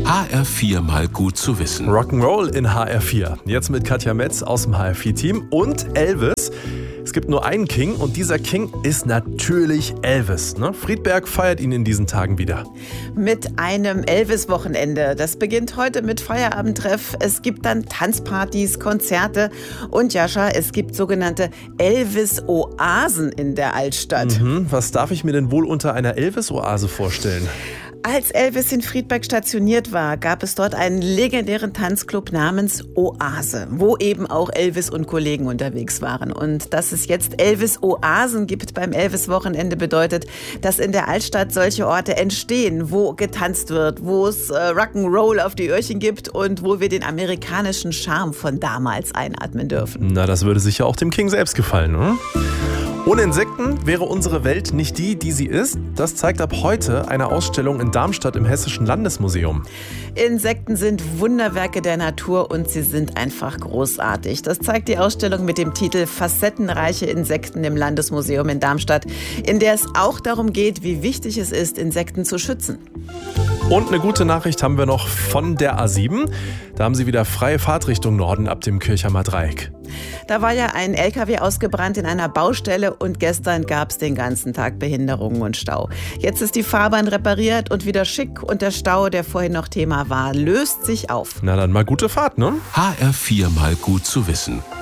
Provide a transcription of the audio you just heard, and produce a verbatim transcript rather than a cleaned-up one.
H R vier mal gut zu wissen. Rock'n'Roll in H R vier. Jetzt mit Katja Metz aus dem H R vier Team und Elvis. Es gibt nur einen King und dieser King ist natürlich Elvis. Ne? Friedberg feiert ihn in diesen Tagen wieder. Mit einem Elvis-Wochenende. Das beginnt heute mit Feierabendtreff. Es gibt dann Tanzpartys, Konzerte und Jascha, es gibt sogenannte Elvis-Oasen in der Altstadt. Mhm. Was darf ich mir denn wohl unter einer Elvis-Oase vorstellen? Als Elvis in Friedberg stationiert war, gab es dort einen legendären Tanzclub namens Oase, wo eben auch Elvis und Kollegen unterwegs waren. Und dass es jetzt Elvis-Oasen gibt beim Elvis-Wochenende bedeutet, dass in der Altstadt solche Orte entstehen, wo getanzt wird, wo es äh, Rock'n'Roll auf die Öhrchen gibt und wo wir den amerikanischen Charme von damals einatmen dürfen. Na, das würde sicher auch dem King selbst gefallen, oder? Ohne Insekten wäre unsere Welt nicht die, die sie ist. Das zeigt ab heute eine Ausstellung in Darmstadt im Hessischen Landesmuseum. Insekten sind Wunderwerke der Natur und sie sind einfach großartig. Das zeigt die Ausstellung mit dem Titel Facettenreiche Insekten im Landesmuseum in Darmstadt, in der es auch darum geht, wie wichtig es ist, Insekten zu schützen. Und eine gute Nachricht haben wir noch von der A sieben. Da haben sie wieder freie Fahrt Richtung Norden ab dem Kirchheimer Dreieck. Da war ja ein L K W ausgebrannt in einer Baustelle und gestern gab es den ganzen Tag Behinderungen und Stau. Jetzt ist die Fahrbahn repariert und wieder schick und der Stau, der vorhin noch Thema war, löst sich auf. Na dann mal gute Fahrt, ne? H R vier mal gut zu wissen.